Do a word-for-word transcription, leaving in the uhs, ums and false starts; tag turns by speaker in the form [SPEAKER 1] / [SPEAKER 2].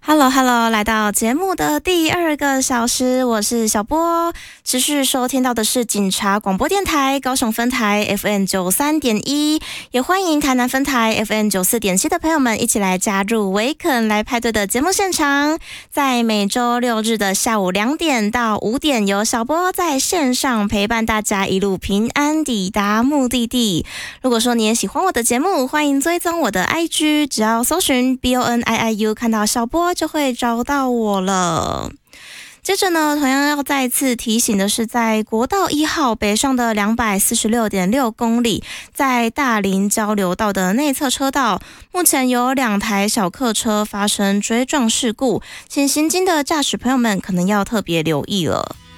[SPEAKER 1] Hello Hello， 来到节目的第二个小时，我是小波。持续收听到的是警察广播电台高雄分台 F M 九十三点一， 也欢迎台南分台 F M 九十四点七 的朋友们一起来加入维肯来派对的节目现场。在每周六日的下午两点到五点，由小波在线上陪伴大家一路平安抵达目的地。如果说你也喜欢我的节目，欢迎追踪我的 I G， 只要搜寻 B O N I I U， 看到小波就会找到我了。接着呢，同样要再次提醒的是，在国道一号北上的 两百四十六点六公里，在大林交流道的内侧车道，目前有两台小客车发生追撞事故，请行经的驾驶朋友们可能要特别留意了。